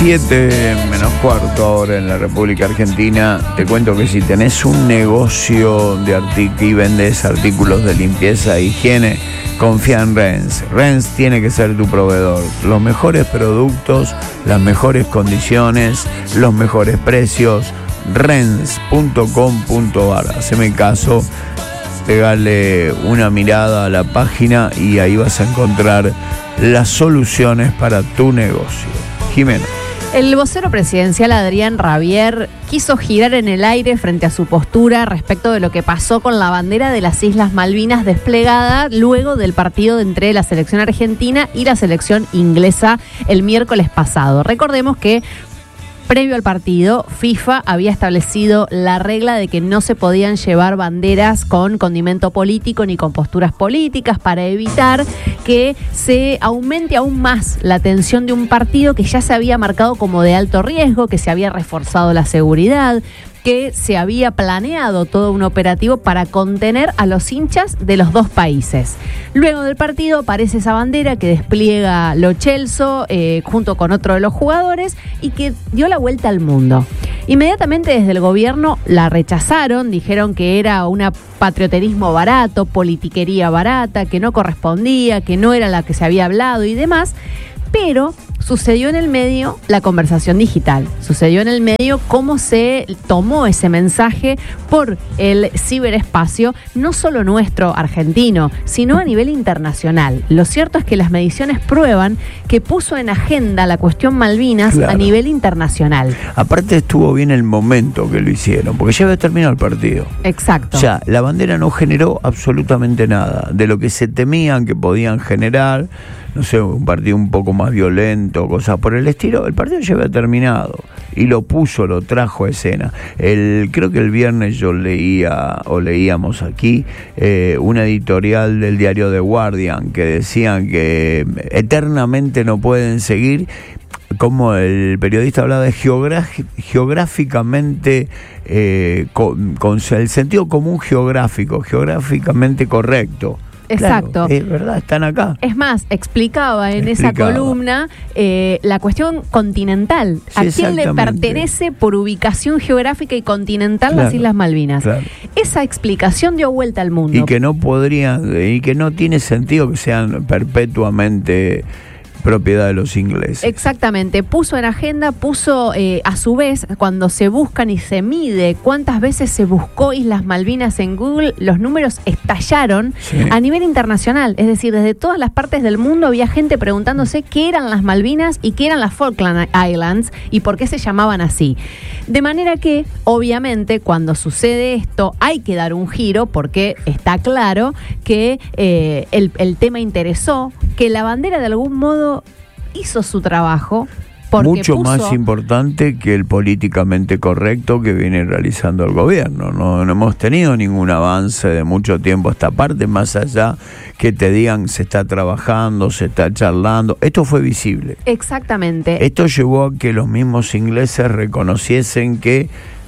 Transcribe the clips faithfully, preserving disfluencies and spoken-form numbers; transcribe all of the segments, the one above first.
siete menos cuarto ahora en la República Argentina. Te cuento que si tenés un negocio de artic- y vendés artículos de limpieza e higiene, confía en Renz. Renz tiene que ser tu proveedor. Los mejores productos, las mejores condiciones, los mejores precios. renz punto com punto ar. Haceme caso, pegale una mirada a la página y ahí vas a encontrar las soluciones para tu negocio. Jimena. El vocero presidencial Adrián Rabier quiso girar en el aire frente a su postura respecto de lo que pasó con la bandera de las Islas Malvinas desplegada luego del partido entre la selección argentina y la selección inglesa el miércoles pasado. Recordemos que previo al partido, FIFA había establecido la regla de que no se podían llevar banderas con condimento político ni con posturas políticas para evitar que se aumente aún más la tensión de un partido que ya se había marcado como de alto riesgo, que se había reforzado la seguridad, que se había planeado todo un operativo para contener a los hinchas de los dos países. Luego del partido aparece esa bandera que despliega Lo Celso eh, junto con otro de los jugadores y que dio la vuelta al mundo. Inmediatamente desde el gobierno la rechazaron, dijeron que era un patrioterismo barato, politiquería barata, que no correspondía, que no era la que se había hablado y demás. Pero sucedió en el medio la conversación digital, sucedió en el medio cómo se tomó ese mensaje por el ciberespacio, no solo nuestro argentino, sino a nivel internacional. Lo cierto es que las mediciones prueban que puso en agenda la cuestión Malvinas, claro, a nivel internacional. Aparte estuvo bien el momento que lo hicieron, porque ya había terminado el partido. Exacto. O sea, la bandera no generó absolutamente nada de lo que se temían que podían generar. No sé, un partido un poco más violento, cosas por el estilo. El partido ya había terminado y lo puso, lo trajo a escena. El, creo que el viernes yo leía, o leíamos aquí, eh, una editorial del diario The Guardian que decían que eternamente no pueden seguir, como el periodista hablaba de geogra- geográficamente, eh, con, con el sentido común geográfico, geográficamente correcto. Exacto. Claro, es verdad, están acá. Es más, explicaba en explicaba. esa columna eh, la cuestión continental. Sí, ¿A quién le pertenece por ubicación geográfica y continental, claro, las Islas Malvinas? Claro. Esa explicación dio vuelta al mundo. Y que no podrían, y que no tiene sentido que sean perpetuamente propiedad de los ingleses. Exactamente, puso en agenda, puso eh, a su vez, cuando se buscan y se mide cuántas veces se buscó Islas Malvinas en Google, los números estallaron, sí, a nivel internacional. Es decir, desde todas las partes del mundo había gente preguntándose qué eran las Malvinas y qué eran las Falkland Islands y por qué se llamaban así. De manera que, obviamente, cuando sucede esto, hay que dar un giro porque está claro que eh, el, el tema interesó, que la bandera de algún modo hizo su trabajo. Mucho puso... más importante que el políticamente correcto que viene realizando el gobierno. No, no hemos tenido ningún avance de mucho tiempo a esta parte, más allá que te digan se está trabajando, se está charlando. Esto fue visible. Exactamente. Esto llevó a que los mismos ingleses reconociesen que,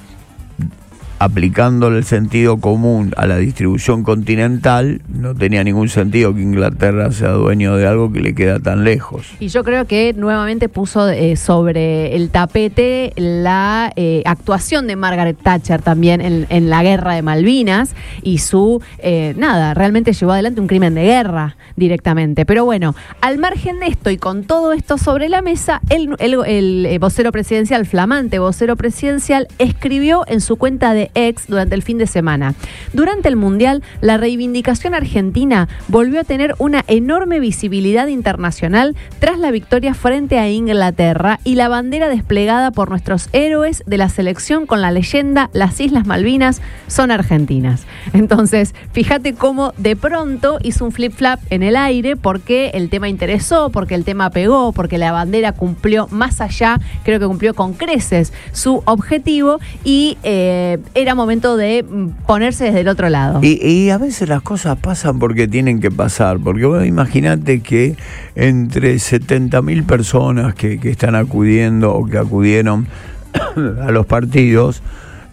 aplicándole el sentido común a la distribución continental, no tenía ningún sentido que Inglaterra sea dueño de algo que le queda tan lejos. Y yo creo que nuevamente puso eh, sobre el tapete la eh, actuación de Margaret Thatcher también en, en la guerra de Malvinas y su, eh, nada, realmente llevó adelante un crimen de guerra directamente. Pero bueno, al margen de esto y con todo esto sobre la mesa, el, el, el, el vocero presidencial, flamante vocero presidencial, escribió en su cuenta de Ex durante el fin de semana: durante el Mundial, la reivindicación argentina volvió a tener una enorme visibilidad internacional tras la victoria frente a Inglaterra y la bandera desplegada por nuestros héroes de la selección con la leyenda "Las Islas Malvinas son argentinas". Entonces, fíjate cómo de pronto hizo un flip-flap en el aire porque el tema interesó, porque el tema pegó, porque la bandera cumplió más allá, creo que cumplió con creces su objetivo y eh, era momento de ponerse desde el otro lado. Y, y a veces las cosas pasan porque tienen que pasar, porque vos imaginate que entre setenta mil personas que, que están acudiendo o que acudieron a los partidos,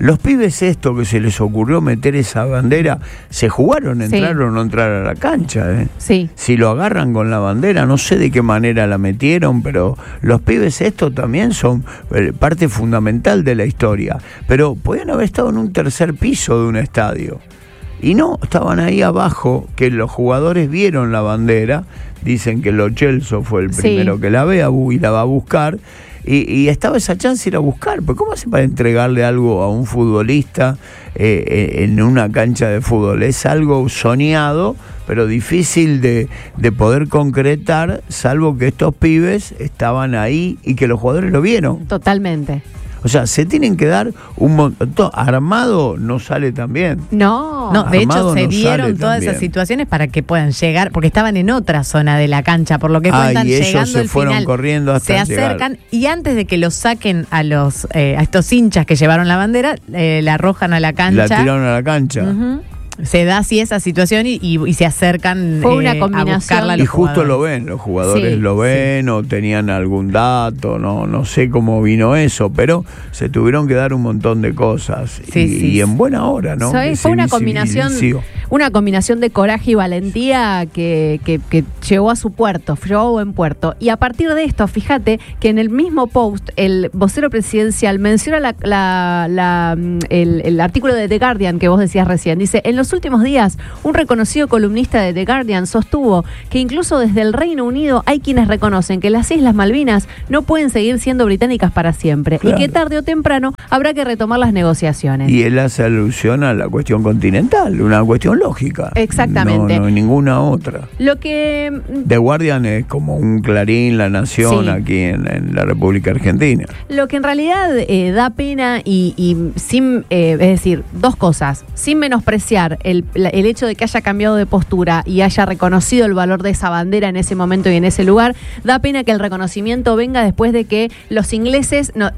Los pibes esto que se les ocurrió meter esa bandera, se jugaron, entraron o no entrar a la cancha. ¿eh? Sí. Si lo agarran con la bandera, no sé de qué manera la metieron, pero los pibes esto también son parte fundamental de la historia. Pero podían haber estado en un tercer piso de un estadio. Y no, estaban ahí abajo, que los jugadores vieron la bandera, dicen que Lo Celso fue el primero sí. que la ve y la va a buscar. Y, y estaba esa chance de ir a buscar, pero ¿cómo hace para entregarle algo a un futbolista eh, en una cancha de fútbol? Es algo soñado, pero difícil de, de poder concretar, salvo que estos pibes estaban ahí y que los jugadores lo vieron. Totalmente. O sea, se tienen que dar un montón. Armado no sale tan bien. No, no, de hecho se no dieron todas esas situaciones para que puedan llegar, porque estaban en otra zona de la cancha, por lo que ah, cuentan, y ellos llegando se al fueron final, corriendo hasta se acercan llegar. Y antes de que los saquen a los eh, a estos hinchas que llevaron la bandera, eh, la arrojan a la cancha. La tiraron a la cancha. Uh-huh. Se da así esa situación y, y, y se acercan Fue una eh, combinación. a buscarla a los y justo jugadores. lo ven, los jugadores sí, lo ven sí. o tenían algún dato, no no sé cómo vino eso, pero se tuvieron que dar un montón de cosas sí, y, sí. y en buena hora, ¿no? ¿Sabes? Fue una combinación, una combinación de coraje y valentía que, que, que llegó a su puerto, llegó a buen puerto. Y a partir de esto, fíjate que en el mismo post, el vocero presidencial menciona la, la, la, el, el artículo de The Guardian que vos decías recién. Dice, en los últimos días, un reconocido columnista de The Guardian sostuvo que incluso desde el Reino Unido hay quienes reconocen que las Islas Malvinas no pueden seguir siendo británicas para siempre claro. y que tarde o temprano habrá que retomar las negociaciones. Y él hace alusión a la cuestión continental, una cuestión lógica. Exactamente. No, no ninguna otra. Lo que... The Guardian es como un Clarín, La Nación, sí. aquí en, en la República Argentina. Lo que en realidad eh, da pena y, y sin, eh, es decir, dos cosas, sin menospreciar el, el hecho de que haya cambiado de postura y haya reconocido el valor de esa bandera en ese momento y en ese lugar, da pena que el reconocimiento venga después de que los ingleses no,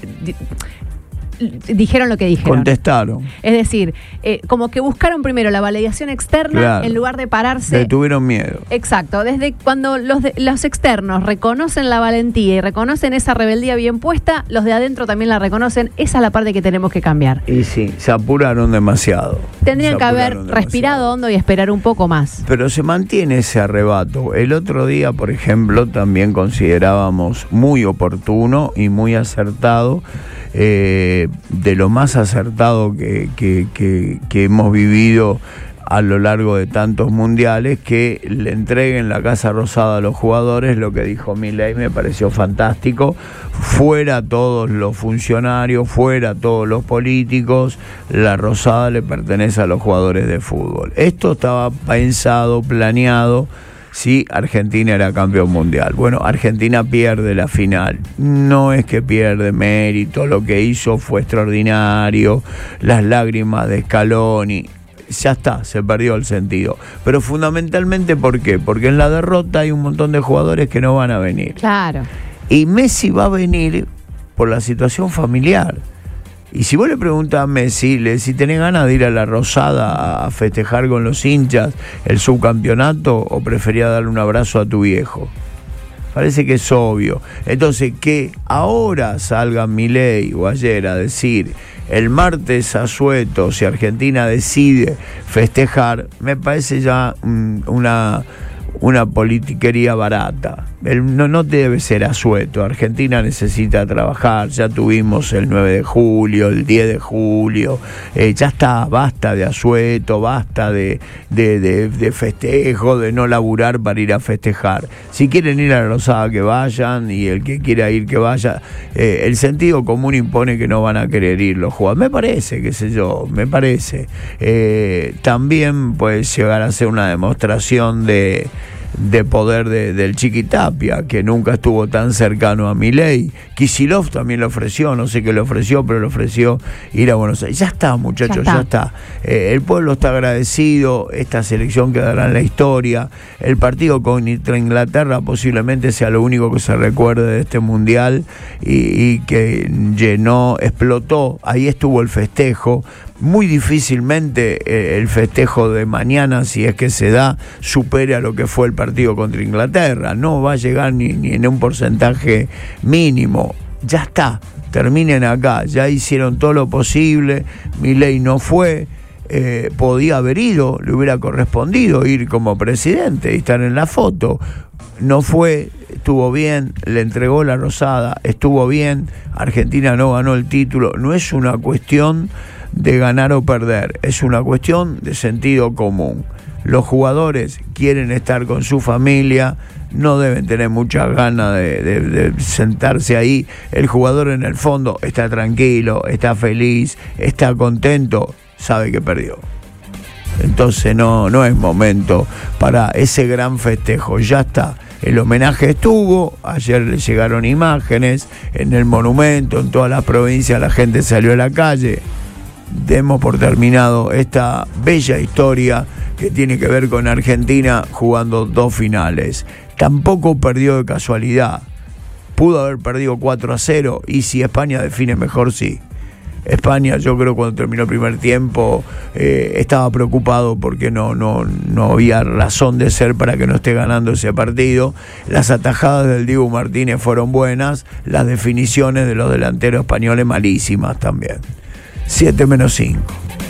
dijeron lo que dijeron. Contestaron. Es decir, eh, como que buscaron primero la validación externa claro. en lugar de pararse. Le tuvieron miedo. Exacto. Desde cuando los, de, los externos reconocen la valentía y reconocen esa rebeldía bien puesta, los de adentro también la reconocen. Esa es la parte que tenemos que cambiar. Y sí, se apuraron demasiado. Tendrían se que haber demasiado. respirado hondo y esperar un poco más. Pero se mantiene ese arrebato. El otro día, por ejemplo, también considerábamos muy oportuno y muy acertado, eh, de lo más acertado que, que, que, que hemos vivido a lo largo de tantos mundiales, que le entreguen la Casa Rosada a los jugadores. Lo que dijo Milei me pareció fantástico. Fuera todos los funcionarios, fuera todos los políticos, la Rosada le pertenece a los jugadores de fútbol. Esto estaba pensado, planeado, si Argentina era campeón mundial. Bueno, Argentina pierde la final. No es que pierde mérito, lo que hizo fue extraordinario, las lágrimas de Scaloni. Ya está, se perdió el sentido. Pero fundamentalmente, ¿por qué? Porque en la derrota hay un montón de jugadores que no van a venir. Claro. Y Messi va a venir por la situación familiar. Y si vos le preguntas a Messi, le si tenés ganas de ir a la Rosada a festejar con los hinchas el subcampeonato, o prefería darle un abrazo a tu viejo. Parece que es obvio. Entonces, que ahora salga Milei o ayer a decir el martes asueto, si Argentina decide festejar, me parece ya mm, una, una politiquería barata. El, no, no debe ser asueto. Argentina necesita trabajar. Ya tuvimos el nueve de julio, el diez de julio. Eh, ya está, basta de asueto, basta de, de, de, de festejo, de no laburar para ir a festejar. Si quieren ir a la Rosada, que vayan, y el que quiera ir, que vaya. Eh, el sentido común impone que no van a querer ir los jugadores. Me parece, qué sé yo, me parece. Eh, también puede llegar a ser una demostración de... de poder de, del Chiquitapia, que nunca estuvo tan cercano a Milei. Kicillof también lo ofreció, no sé qué le ofreció, pero le ofreció ir a Buenos Aires. Ya está, muchachos, ya está. Ya está. Eh, el pueblo está agradecido, esta selección quedará en la historia. El partido contra Inglaterra posiblemente sea lo único que se recuerde de este mundial, y, y que llenó, explotó. Ahí estuvo el festejo. Muy difícilmente eh, el festejo de mañana, si es que se da, supere a lo que fue el partido contra Inglaterra. No va a llegar ni, ni en un porcentaje mínimo. ya está, terminen acá, ya hicieron todo lo posible, Milei no fue, eh, podía haber ido, le hubiera correspondido ir como presidente y estar en la foto, no fue, estuvo bien, le entregó la rosada, estuvo bien, Argentina no ganó el título, no es una cuestión de ganar o perder, es una cuestión de sentido común. Los jugadores quieren estar con su familia, no deben tener muchas ganas de, de, de sentarse ahí. El jugador en el fondo está tranquilo, está feliz, está contento, sabe que perdió. Entonces no, no es momento para ese gran festejo, ya está. El homenaje estuvo, ayer le llegaron imágenes, en el monumento, en todas las provincias la gente salió a la calle. Demos por terminado esta bella historia que tiene que ver con Argentina jugando dos finales. Tampoco perdió de casualidad. Pudo haber perdido cuatro a cero y si España define mejor, sí. España, yo creo, cuando terminó el primer tiempo eh, estaba preocupado porque no, no, no había razón de ser para que no esté ganando ese partido. Las atajadas del Dibu Martínez fueron buenas, las definiciones de los delanteros españoles malísimas también. siete menos cinco.